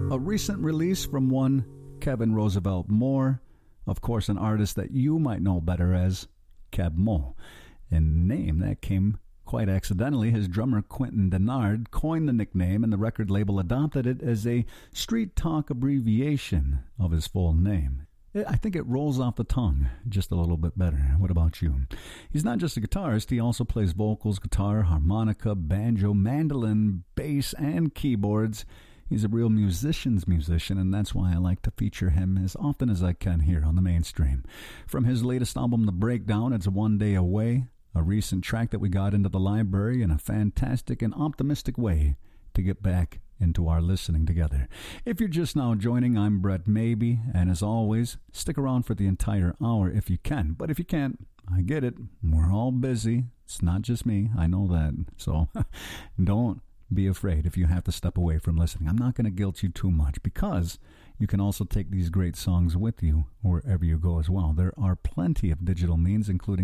A recent release from one Kevin Roosevelt Moore, of course an artist that you might know better as Keb' Mo'. In name that came quite accidentally. His drummer Quentin Denard coined the nickname, and the record label adopted it as a street talk abbreviation of his full name. I think it rolls off the tongue just a little bit better. What about you? He's not just a guitarist. He also plays vocals, guitar, harmonica, banjo, mandolin, bass, and keyboards. He's a real musician's musician, and that's why I like to feature him as often as I can here on the mainstream. From his latest album, The Breakdown, it's One Day Away, a recent track that we got into the library in a fantastic and optimistic way to get back into our listening together. If you're just now joining, I'm Brett Maybe, and as always, stick around for the entire hour if you can. But if you can't, I get it. We're all busy. It's not just me. I know that. So don't be afraid if you have to step away from listening. I'm not going to guilt you too much, because you can also take these great songs with you wherever you go as well. There are plenty of digital means, including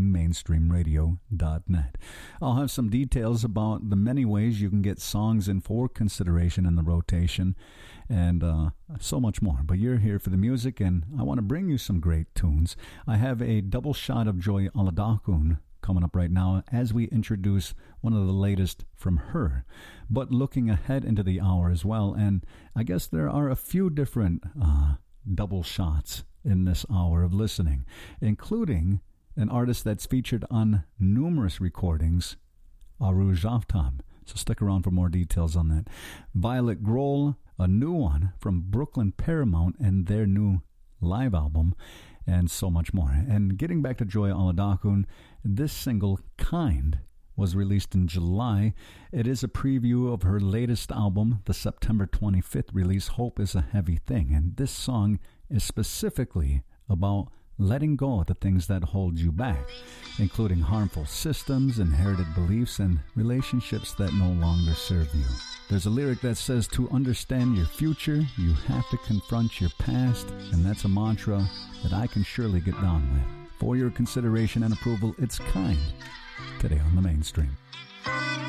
mainstreamradio.net. I'll have some details about the many ways you can get songs in for consideration in the rotation, and so much more. But you're here for the music, and I want to bring you some great tunes. I have a double shot of Joy Oladokun coming up right now as we introduce one of the latest from her, but looking ahead into the hour as well. And I guess there are a few different double shots in this hour of listening, including an artist that's featured on numerous recordings, Aruj Aftab. So stick around for more details on that. Violet Grohl, a new one from Brooklyn Paramount and their new live album, and so much more. And getting back to Joy Oladokun, this single, Kind, was released in July. It is a preview of her latest album, the September 25th release, Hope is a Heavy Thing. And this song is specifically about letting go of the things that hold you back, including harmful systems, inherited beliefs, and relationships that no longer serve you. There's a lyric that says, to understand your future, you have to confront your past, and that's a mantra that I can surely get down with. For your consideration and approval, it's Kind, today on the mainstream.